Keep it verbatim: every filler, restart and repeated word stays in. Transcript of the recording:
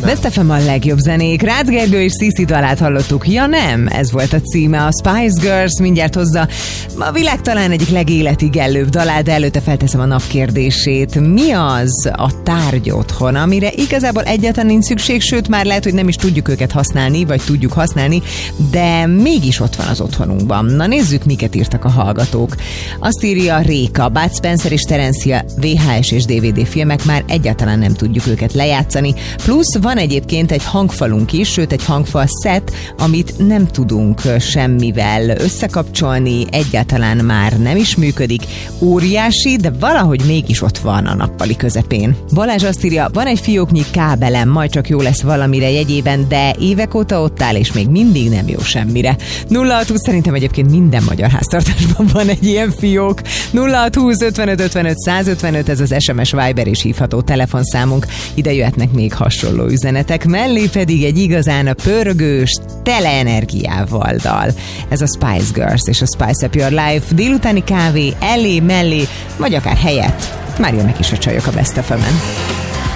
Best ef em a legjobb zenék. Rácz Gergő és Sziszit Alát hallottuk. Ja nem, ez volt a címe. A Spice Girls mindjárt hozza a világ talán egyik legéletigellőbb dalát, de előtte felteszem a nap kérdését. Mi az a tárgy otthon, amire igazából egyáltalán nincs szükség, sőt már lehet, hogy nem is tudjuk őket használni, vagy tudjuk használni, de mégis ott van az otthonunkban. Na nézzük, miket írtak a hallgatók. Azt írja Réka, Bud Spencer és Terence vé há es és dé vé dé filmek, már egyáltalán nem tudjuk őket lejátszani. Plusz van egyébként egy hangfalunk is, sőt egy hangfal set, amit nem tudunk semmivel összekapcsolni, egyáltalán már nem is működik. Óriási, de valahogy mégis ott van a nappali közepén. Balázs azt írja, van egy fióknyi kábelem, majd csak jó lesz valamire jegyében, de évek óta ott áll, és még mindig nem jó semmire. nulla hat húsz szerintem egyébként minden magyar háztartásban van egy ilyen fiók. nulla hat húsz ötvenöt ötvenöt százötvenöt, ez az es em es, Viber és hívható telefonszámunk. Ide jöhetnek még hasonló üzenetek, mellé pedig egy igazán pörgős, tele energiával dal. Ez a Spice Girls és a Spice Up Your Life. Délutáni kávé elé, mellé, vagy akár helyett. Már jönnek is a csajok a Best ef emen.